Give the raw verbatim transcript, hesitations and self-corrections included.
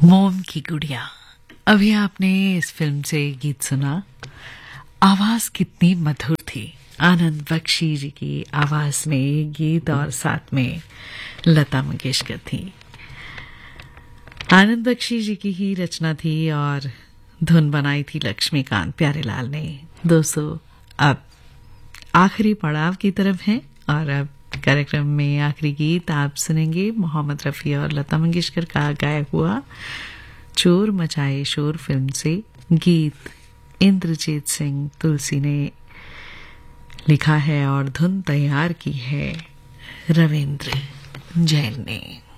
मोम की गुड़िया। अभी आपने इस फिल्म से गीत सुना। आवाज कितनी मधुर थी। आनंद बख्शी जी की आवाज में ये गीत और साथ में लता मंगेशकर थी। आनंद बख्शी जी की ही रचना थी और धुन बनाई थी लक्ष्मीकांत प्यारेलाल ने। दोस्तों, अब आखिरी पड़ाव की तरफ है और अब कार्यक्रम में आखिरी गीत आप सुनेंगे मोहम्मद रफी और लता मंगेशकर का गाया हुआ चोर मचाए शोर फिल्म से। गीत इंद्रजीत सिंह तुलसी ने लिखा है और धुन तैयार की है रविंद्र जैन ने।